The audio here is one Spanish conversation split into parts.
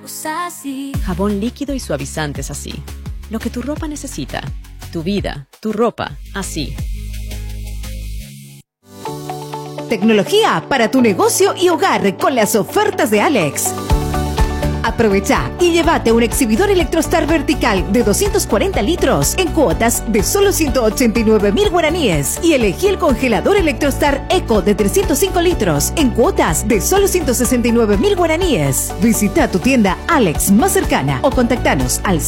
Usa así. Jabón líquido y suavizantes así. Lo que tu ropa necesita. Tu vida, tu ropa, así. Tecnología para tu negocio y hogar con las ofertas de Alex. Aprovecha y llévate un exhibidor Electrostar vertical de 240 litros en cuotas de solo 189.000 guaraníes y elegí el congelador Electrostar Eco de 305 litros en cuotas de solo 169.000 guaraníes. Visita tu tienda Alex más cercana o contactanos al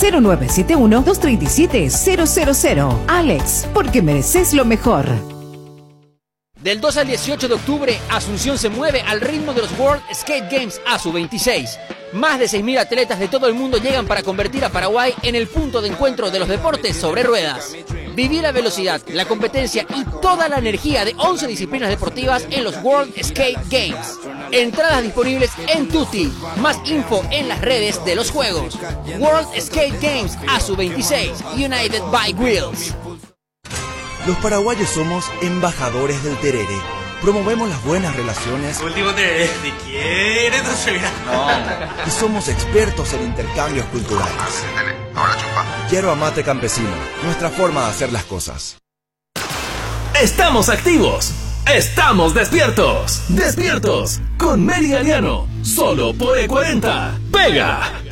0971-237-000. Alex, porque mereces lo mejor. Del 2 al 18 de octubre, Asunción se mueve al ritmo de los World Skate Games ASU26. Más de 6.000 atletas de todo el mundo llegan para convertir a Paraguay en el punto de encuentro de los deportes sobre ruedas. Viví la velocidad, la competencia y toda la energía de 11 disciplinas deportivas en los World Skate Games. Entradas disponibles en Tutti. Más info en las redes de los juegos. World Skate Games ASU26, United by Wheels. Los paraguayos somos embajadores del tereré. Promovemos las buenas relaciones. Último tereré, ¿de quién es tu suegra? No. Y somos expertos en intercambios culturales. Ahora chupa. Yerba mate campesino, nuestra forma de hacer las cosas. Estamos activos. Estamos despiertos. Despiertos con Meri Galiano. Solo por E40. ¡Pega!